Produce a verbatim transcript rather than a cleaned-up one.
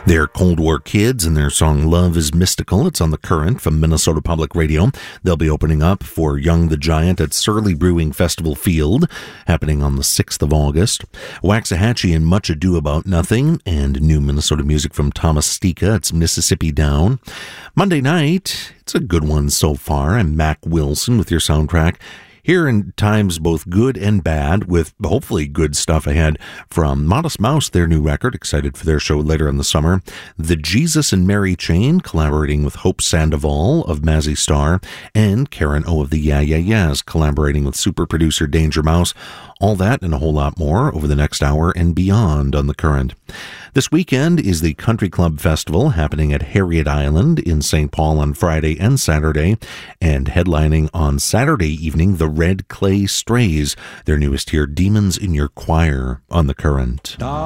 They're Cold War Kids and their song Love is Mystical. It's on The Current from Minnesota Public Radio. They'll be opening up for Young the Giant at Surly Brewing Festival Field, happening on the sixth of August. Waxahachie and Much Ado About Nothing, and new Minnesota music from Thomas Stika. It's Mississippi Down. Monday night, it's a good one so far. I'm Mac Wilson with your soundtrack. Here in times both good and bad, with hopefully good stuff ahead from Modest Mouse, their new record, excited for their show later in the summer. The Jesus and Mary Chain, collaborating with Hope Sandoval of Mazzy Star, and Karen O of the Yeah Yeah Yeahs, collaborating with super producer Danger Mouse. All that and a whole lot more over the next hour and beyond on The Current. This weekend is the Country Club Festival happening at Harriet Island in Saint Paul on Friday and Saturday, and headlining on Saturday evening, the Red Clay Strays, their newest here, Demons in Your Choir, on The Current.